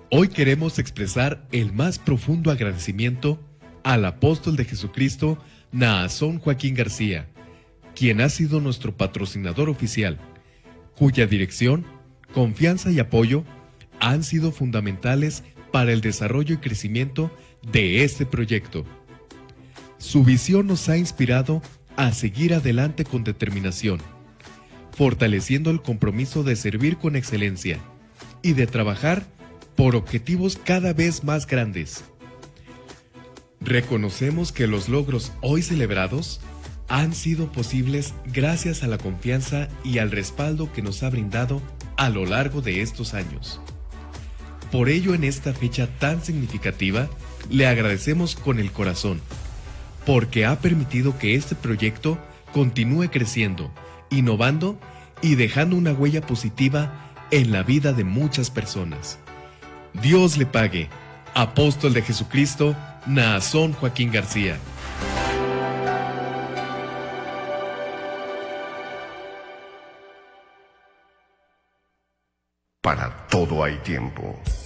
Hoy queremos expresar el más profundo agradecimiento al apóstol de Jesucristo, Naasón Joaquín García, quien ha sido nuestro patrocinador oficial, cuya dirección, confianza y apoyo han sido fundamentales para el desarrollo y crecimiento de este proyecto. Su visión nos ha inspirado a seguir adelante con determinación, fortaleciendo el compromiso de servir con excelencia y de trabajar por objetivos cada vez más grandes. Reconocemos que los logros hoy celebrados han sido posibles gracias a la confianza y al respaldo que nos ha brindado a lo largo de estos años. Por ello, en esta fecha tan significativa, le agradecemos con el corazón, porque ha permitido que este proyecto continúe creciendo, innovando y dejando una huella positiva en la vida de muchas personas. Dios le pague, apóstol de Jesucristo, Naasón Joaquín García. Para todo hay tiempo.